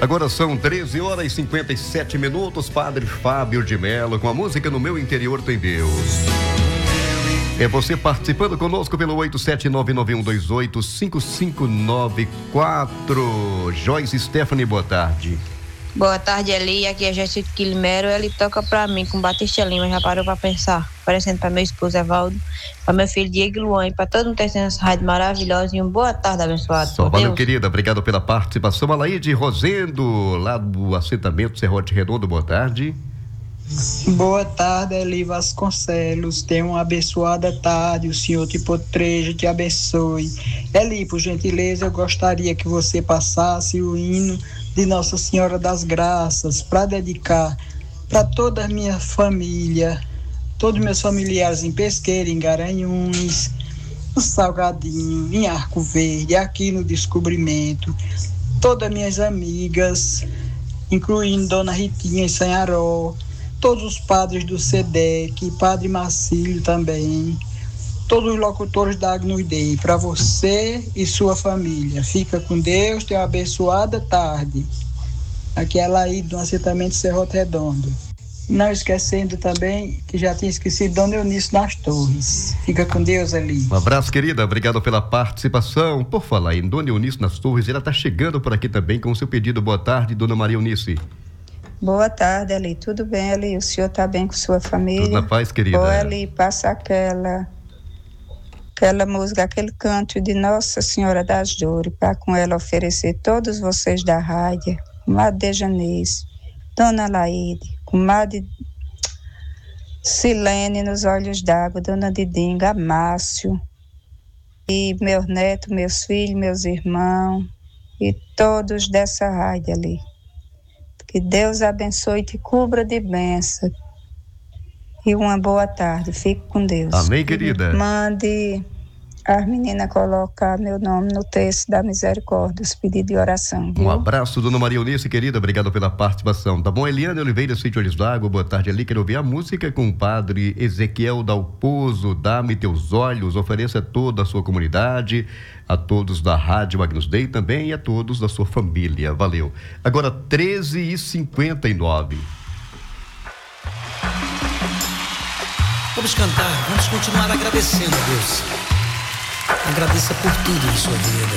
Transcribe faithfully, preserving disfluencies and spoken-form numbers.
Agora são treze horas e cinquenta e sete minutos. Padre Fábio de Mello com a música No Meu Interior Tem Deus. É você participando conosco pelo oito sete nove nove um dois oito cinco cinco nove quatro. Joyce Stephanie, boa tarde. Boa tarde, Eli. Aqui é Jéssica Quilmero. Ele toca pra mim com Batista Lima. Já parou pra pensar? Parecendo pra meu esposo Evaldo, pra meu filho Diego Luan e pra todo mundo que está nessa rádio maravilhosa. E uma boa tarde, abençoado. Só valeu, Deus. Querida. Obrigado pela participação. Alaide Rosendo, lá do assentamento Serrote Redondo. Boa tarde. Boa tarde, Eli Vasconcelos. Tenha uma abençoada tarde. O Senhor te proteja, te abençoe. Eli, por gentileza, eu gostaria que você passasse o hino de Nossa Senhora das Graças para dedicar para toda a minha família, todos meus familiares em Pesqueira, em Garanhuns, no Salgadinho, em Arco Verde, aqui no Descobrimento, todas minhas amigas, incluindo Dona Ritinha em Sanharó, todos os padres do SEDEC, Padre Marcílio também, todos os locutores da Agnudei, para você e sua família. Fica com Deus, tenha uma abençoada tarde. Aqui é a Laíde, do assentamento Serrote Redondo. Não esquecendo também que já tinha esquecido Dona Eunice nas Torres. Fica com Deus, Eli. Um abraço, querida. Obrigado pela participação. Por falar em Dona Eunice nas Torres, ela está chegando por aqui também com o seu pedido. Boa tarde, Dona Maria Eunice. Boa tarde, Eli. Tudo bem, Eli? O senhor está bem com sua família? Tudo na paz, querida. Boa, Eli, passa aquela... aquela música, aquele canto de Nossa Senhora das Dores, para com ela oferecer todos vocês da rádio, comadre Dejanês, Dona Laíde, comadre Silene nos Olhos d'Água, Dona Didinga, Márcio, e meus netos, meus filhos, meus irmãos, e todos dessa rádio ali. Que Deus abençoe e te cubra de bênção. E uma boa tarde, fique com Deus. Amém, querida. Mande as meninas colocar meu nome no texto da misericórdia, os pedidos de oração. Viu? Um abraço, Dona Maria Eunice, querida, obrigado pela participação. Tá bom, Eliane Oliveira, Sítio Olhos d'Água, boa tarde ali, quero ouvir a música com o padre Ezequiel Dalpozo, Dá-me Teus Olhos, ofereça a toda a sua comunidade, a todos da Rádio Agnus Dei também e a todos da sua família, valeu. Agora treze e cinquenta e nove. Vamos cantar, vamos continuar agradecendo a Deus. Agradeça por tudo em sua vida.